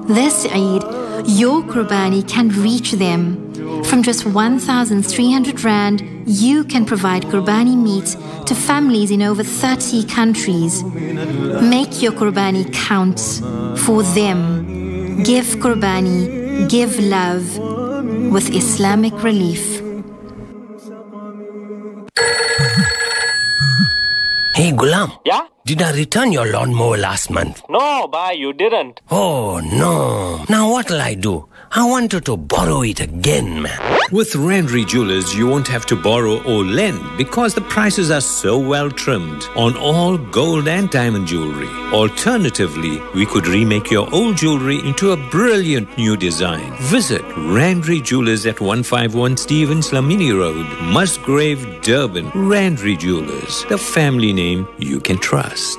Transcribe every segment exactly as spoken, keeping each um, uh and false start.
This Eid, your Qurbani can reach them. From just one thousand three hundred rand, you can provide Qurbani meat to families in over thirty countries. Make your Qurbani count for them. Give Qurbani, give love with Islamic Relief. Hey, Gulam. Yeah? Did I return your lawnmower last month? No, bye, you didn't. Oh, no. Now what'll I do? I wanted to borrow it again, man. With Randry Jewelers, you won't have to borrow or lend because the prices are so well trimmed on all gold and diamond jewelry. Alternatively, we could remake your old jewelry into a brilliant new design. Visit Randry Jewelers at one fifty-one Stevens Lamini Road, Musgrave, Durban. Randry Jewelers, the family name you can trust.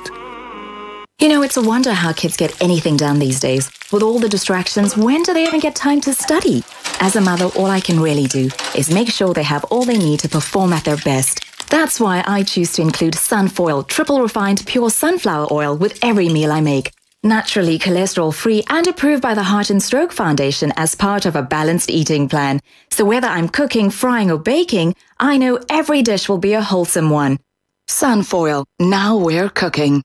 You know, it's a wonder how kids get anything done these days. With all the distractions, when do they even get time to study? As a mother, all I can really do is make sure they have all they need to perform at their best. That's why I choose to include Sunfoil triple refined pure sunflower oil with every meal I make. Naturally cholesterol-free and approved by the Heart and Stroke Foundation as part of a balanced eating plan. So whether I'm cooking, frying or baking, I know every dish will be a wholesome one. Sunfoil, now we're cooking.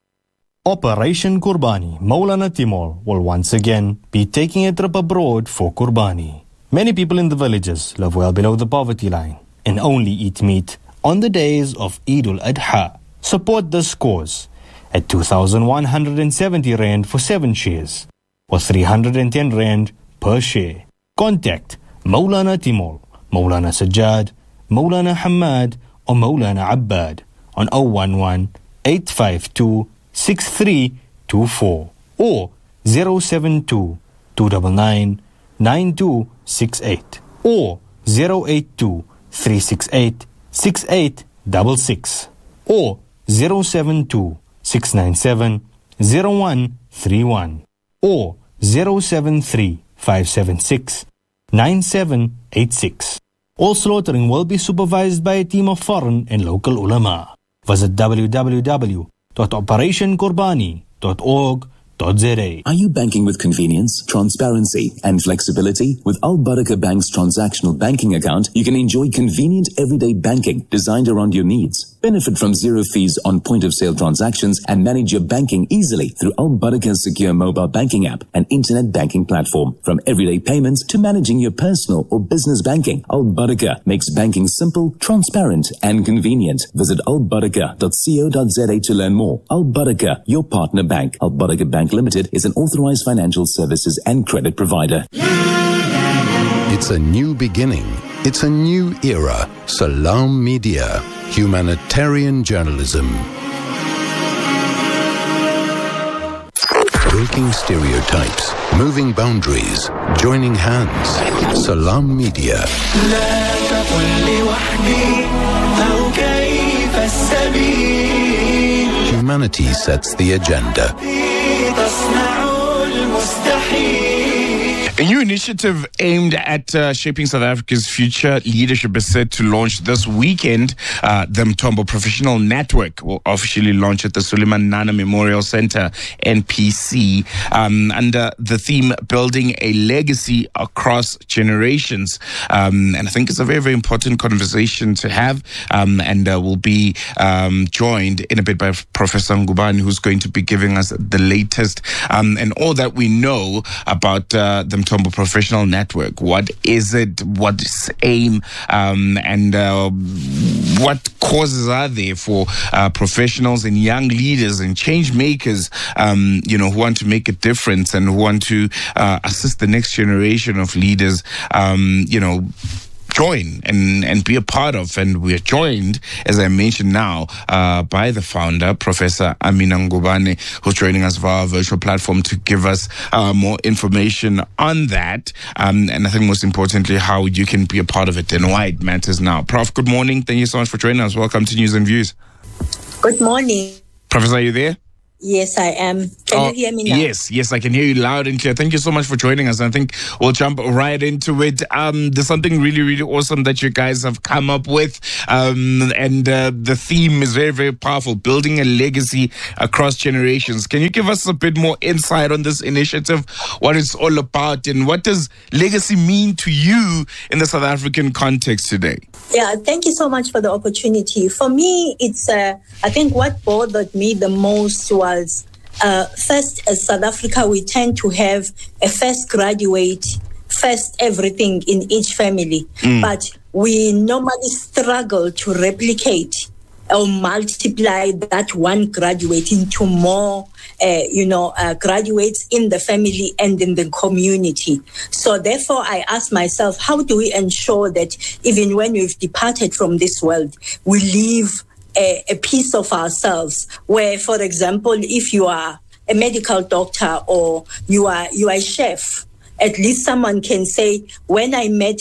Operation Qurbani, Maulana Timur will once again be taking a trip abroad for Qurbani. Many people in the villages live well below the poverty line and only eat meat on the days of Eid al-Adha. Support this cause at two thousand one hundred seventy rand for seven shares or three hundred ten rand per share. Contact Maulana Timur, Maulana Sajjad, Maulana Hamad or Maulana Abbad on zero one one, eight five two, six three two four or zero seven two, two nine nine, nine two six eight or zero eight two, three six eight, six eight six six or zero seven two, six nine seven, zero one three one or zero seven three, five seven six, nine seven eight six. All slaughtering will be supervised by a team of foreign and local ulama. Visit w w w dot operation qurbani dot org dot z a. Are you banking with convenience, transparency, and flexibility? With Al Barakah Bank's transactional banking account, you can enjoy convenient everyday banking designed around your needs. Benefit from zero fees on point-of-sale transactions and manage your banking easily through Al Barakah's secure mobile banking app and internet banking platform. From everyday payments to managing your personal or business banking, Al Barakah makes banking simple, transparent, and convenient. Visit al barakah dot co dot z a to learn more. Al Barakah, your partner bank. Al Barakah Bank Limited is an authorized financial services and credit provider. It's a new beginning. It's a new era. Salam Media. Humanitarian journalism. Breaking stereotypes. Moving boundaries. Joining hands. Salam Media. Humanity sets the agenda. A new initiative aimed at uh, shaping South Africa's future leadership is set to launch this weekend. Uh, the Mthombo Professional Network will officially launch at the Suleiman Nana Memorial Center, N P C, um, under the theme Building a Legacy Across Generations. Um, and I think it's a very, very important conversation to have. Um, and uh, we'll be um, joined in a bit by Professor Ngubane, who's going to be giving us the latest um, and all that we know about uh, the Mthombo Professional Network. What is it? What is aim? Um, and uh, what causes are there for uh, professionals and young leaders and change makers, um, you know, who want to make a difference and who want to uh, assist the next generation of leaders, um, you know, join and, and be a part of. And we're joined, as I mentioned now, uh, by the founder, Professor Amina Ngubane, who's joining us via our virtual platform to give us uh, more information on that. Um, and I think most importantly, how you can be a part of it and why it matters now. Prof, good morning. Thank you so much for joining us. Welcome to News and Views. Good morning. Professor, are you there? Yes, I am. Can Oh, you hear me now? Yes, yes, I can hear you loud and clear. Thank you so much for joining us. I think we'll jump right into it. Um, there's something really, really awesome that you guys have come up with. Um, and uh, the theme is very, very powerful, building a legacy across generations. Can you give us a bit more insight on this initiative, what it's all about, and what does legacy mean to you in the South African context today? Yeah, thank you so much for the opportunity. For me, it's, uh, I think what bothered me the most was, uh, first, as South Africa, we tend to have a first graduate, first everything in each family. Mm. But we normally struggle to replicate or multiply that one graduate into more, uh, you know, uh, graduates in the family and in the community. So therefore, I ask myself, how do we ensure that even when we've departed from this world, we leave a, a piece of ourselves where, for example, if you are a medical doctor or you are you are a chef, at least someone can say, when I met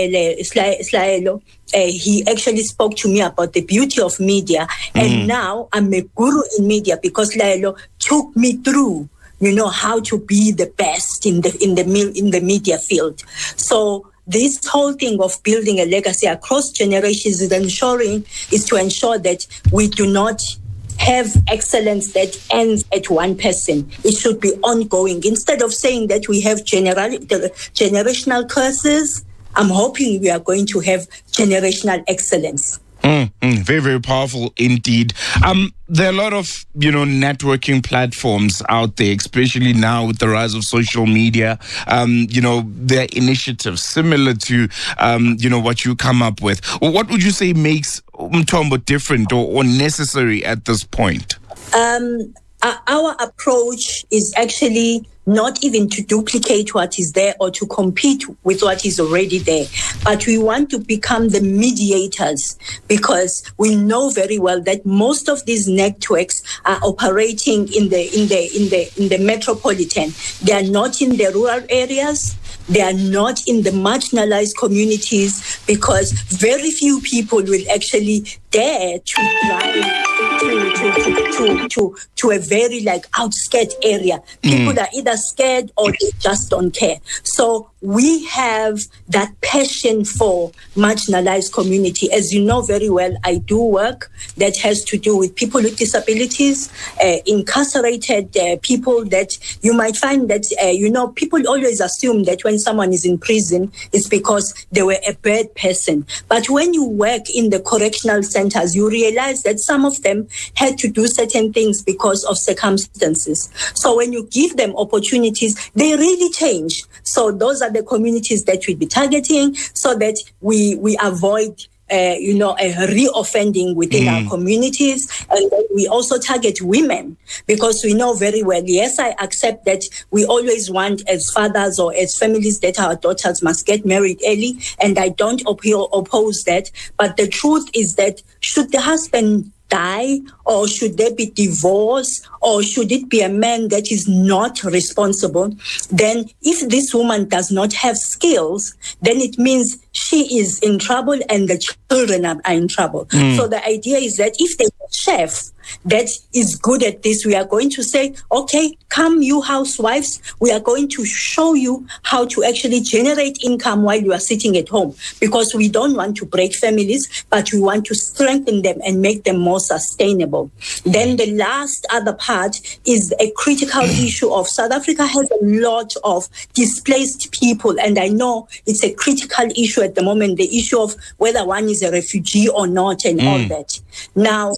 Slaelo, uh, he actually spoke to me about the beauty of media. Mm. And now I'm a guru in media because Slaelo took me through, you know, how to be the best in the in the in the media field. So this whole thing of building a legacy across generations is ensuring is to ensure that we do not have excellence that ends at one person. It should be ongoing. Instead of saying that we have general, generational curses, I'm hoping we are going to have generational excellence. Mm, mm, very, very powerful indeed. Um, there are a lot of, you know, networking platforms out there, especially now with the rise of social media. Um, you know, there are initiatives similar to, um, you know, what you come up with. What would you say makes Umthombo different or, or necessary at this point? Um, our approach is actually not even to duplicate what is there or to compete with what is already there, but we want to become the mediators because we know very well that most of these networks are operating in the in the in the in the metropolitan. They are not in the rural areas. They are not in the marginalized communities because very few people will actually dare to drive to to to to, to, to a very like outskirt area. People mm. are either scared or they just don't care. So we have that passion for marginalized community. As you know very well, I do work that has to do with people with disabilities, uh, incarcerated uh, people that you might find that, uh, you know, people always assume that when someone is in prison, it's because they were a bad person. But when you work in the correctional centers, you realize that some of them had to do certain things because of circumstances. So when you give them opportunities, they really change. So those are the communities that we'll be targeting so that we, we avoid Uh, you know, a re-offending within mm. our communities. And then we also target women because we know very well, yes, I accept that we always want as fathers or as families that our daughters must get married early. And I don't op- oppose that. But the truth is that should the husband die or should there be divorce or should it be a man that is not responsible, then if this woman does not have skills, then it means she is in trouble and the children are, are in trouble. Mm. So the idea is that if there's a chef that is good at this, we are going to say, okay, come you housewives, we are going to show you how to actually generate income while you are sitting at home, because we don't want to break families, but we want to strengthen them and make them more sustainable. Then the last other part is a critical issue of South Africa has a lot of displaced people, and I know it's a critical issue at the moment, the issue of whether one is a refugee or not and mm. all that. Now,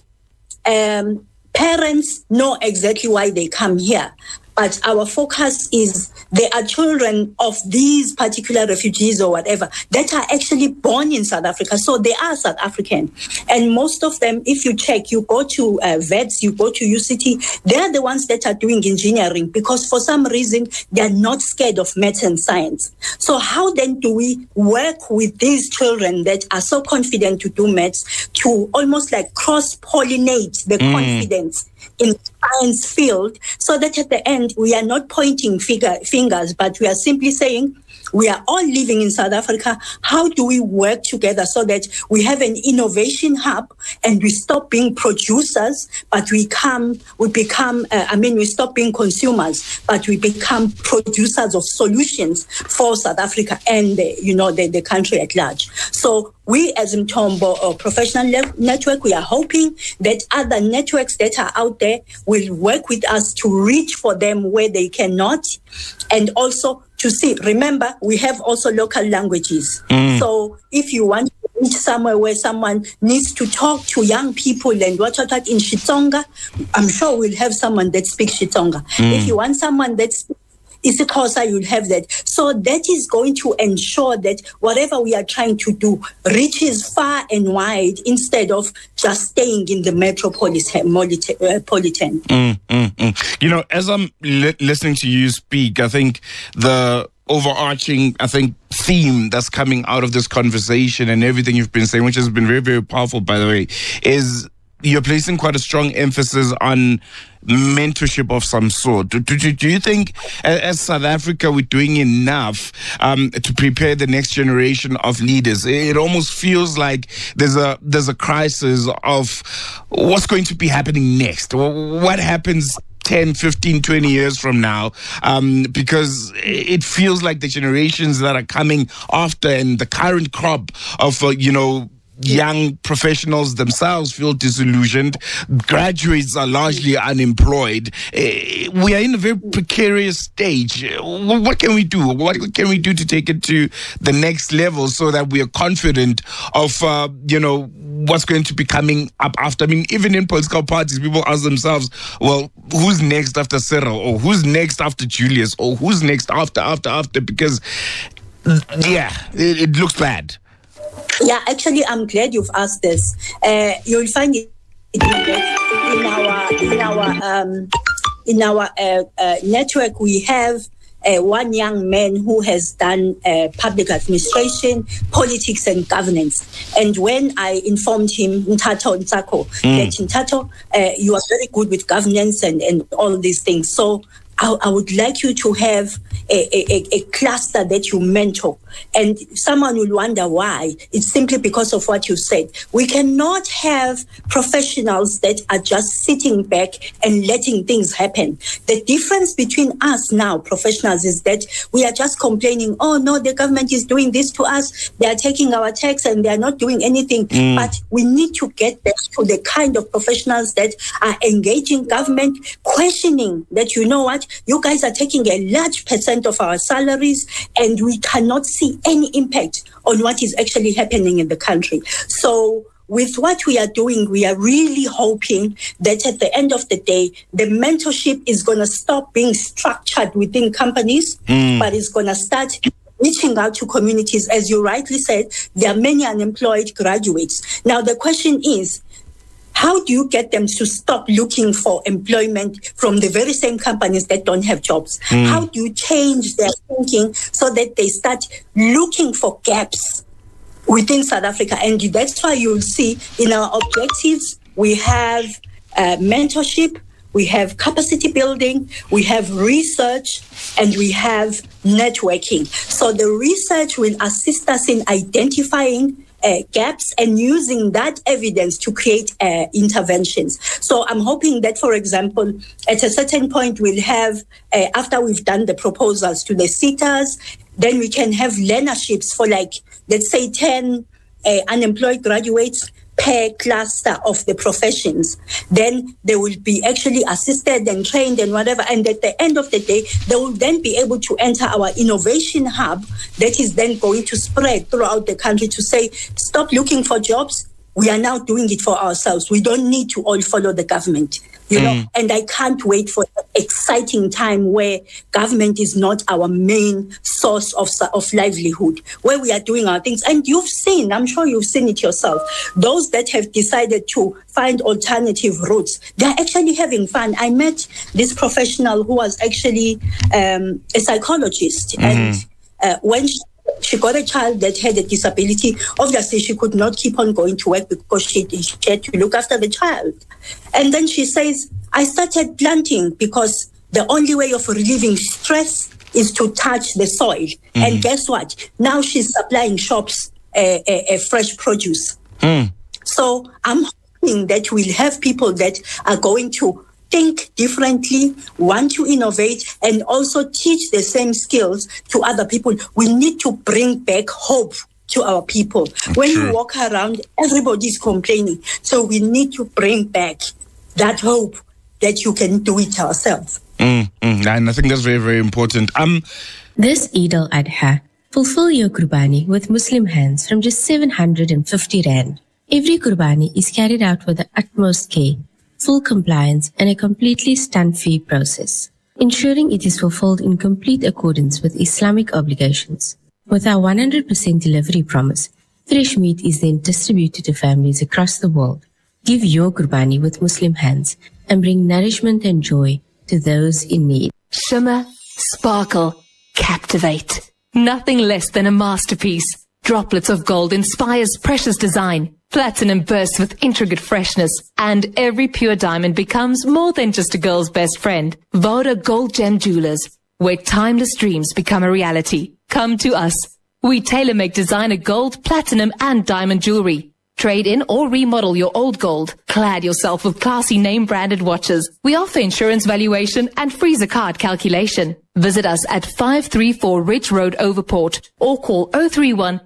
Um, parents know exactly why they come here, but our focus is there are children of these particular refugees or whatever that are actually born in South Africa, so they are South African. And most of them, if you check, you go to uh, Vets, you go to U C T, they're the ones that are doing engineering because for some reason they're not scared of maths and science. So how then do we work with these children that are so confident to do maths to almost like cross-pollinate the mm. confidence in the science field, so that at the end we are not pointing figure, fingers, but we are simply saying, we are all living in South Africa. How do we work together so that we have an innovation hub and we stop being producers, but we come, we become, uh, I mean, we stop being consumers, but we become producers of solutions for South Africa and, the, you know, the, the country at large. So we as Mthombo uh, Professional Le- Network, we are hoping that other networks that are out there will work with us to reach for them where they cannot, and also to see, remember, we have also local languages. Mm. So if you want to reach somewhere where someone needs to talk to young people and what what what in Xitsonga, I'm sure we'll have someone that speaks Xitsonga. Mm. If you want someone that speaks isiXhosa, you'll have that. So that is going to ensure that whatever we are trying to do reaches far and wide instead of just staying in the metropolitan. Mm, mm, mm. You know, as I'm li- listening to you speak, I think the overarching, I think, theme that's coming out of this conversation and everything you've been saying, which has been very, very powerful, by the way, is you're placing quite a strong emphasis on mentorship of some sort. Do, do, do you think as, as South Africa we're doing enough um, to prepare the next generation of leaders? It almost feels like there's a there's a crisis of what's going to be happening next. What happens ten, fifteen, twenty years from now, um, because it feels like the generations that are coming after and the current crop of, uh, you know, young professionals themselves feel disillusioned. Graduates are largely unemployed. Uh, we are in a very precarious stage. What can we do? What can we do to take it to the next level so that we are confident of, uh, you know, what's going to be coming up after? I mean, even in political parties, people ask themselves, well, who's next after Cyril? Or who's next after Julius? Or who's next after, after, after? Because, yeah, it, it looks bad. Yeah, actually, I'm glad you've asked this. Uh, you'll find it in our in our um, in our uh, uh, network. We have uh, one young man who has done uh, public administration, politics, and governance. And when I informed him, Nthatho Ntsako, mm. that Nthatho, uh, you are very good with governance and, and all these things. So I, I would like you to have a, a, a cluster that you mentor. And someone will wonder why. It's simply because of what you said. We cannot have professionals that are just sitting back and letting things happen. The difference between us now, professionals, is that we are just complaining, oh no, the government is doing this to us. They are taking our tax and they are not doing anything. Mm. But we need to get back to the kind of professionals that are engaging government, questioning that, you know what, you guys are taking a large percent of our salaries and we cannot see any impact on what is actually happening in the country. So with what we are doing, we are really hoping that at the end of the day, the mentorship is going to stop being structured within companies, mm. but it's going to start reaching out to communities. As you rightly said, there are many unemployed graduates. Now, the question is, how do you get them to stop looking for employment from the very same companies that don't have jobs? Mm. How do you change their thinking so that they start looking for gaps within South Africa? And that's why you'll see in our objectives, we have uh, mentorship, we have capacity building, we have research, and we have networking. So the research will assist us in identifying Uh, gaps and using that evidence to create uh, interventions. So I'm hoping that, for example, at a certain point we'll have, uh, after we've done the proposals to the SETAs, then we can have learnerships for like, let's say ten uh, unemployed graduates per cluster of the professions. Then they will be actually assisted and trained and whatever. And at the end of the day, they will then be able to enter our innovation hub that is then going to spread throughout the country to say, stop looking for jobs. We are now doing it for ourselves. We don't need to all follow the government. You know, mm. and I can't wait for an exciting time where government is not our main source of of livelihood, where we are doing our things. And you've seen, I'm sure you've seen it yourself, those that have decided to find alternative routes, they're actually having fun. I met this professional who was actually um, a psychologist. Mm. And uh, when she she got a child that had a disability. Obviously, she could not keep on going to work because she, she had to look after the child. And then she says, I started planting because the only way of relieving stress is to touch the soil. Mm-hmm. And guess what? Now she's supplying shops uh, uh, uh, fresh produce. Mm. So I'm hoping that we'll have people that are going to think differently, want to innovate, and also teach the same skills to other people. We need to bring back hope to our people. When True. You walk around, everybody's complaining. So we need to bring back that hope that you can do it yourself. Mm, mm, and I think that's very, very important. Um, This Eid al-Adha, fulfill your Qurbani with Muslim hands from just seven hundred fifty rand. Every Qurbani is carried out with the utmost care, full compliance, and a completely stunt-free process, ensuring it is fulfilled in complete accordance with Islamic obligations. With our one hundred percent delivery promise, fresh meat is then distributed to families across the world. Give your Qurbani with Muslim hands and bring nourishment and joy to those in need. Shimmer, sparkle, captivate. Nothing less than a masterpiece. Droplets of gold inspires precious design. Platinum bursts with intricate freshness, and every pure diamond becomes more than just a girl's best friend. Voda Gold Gem Jewelers, where timeless dreams become a reality. Come to us. We tailor-make designer gold, platinum, and diamond jewelry. Trade in or remodel your old gold. Clad yourself with classy name-branded watches. We offer insurance valuation and free zakat calculation. Visit us at five three four Ridge Road, Overport, or call oh three one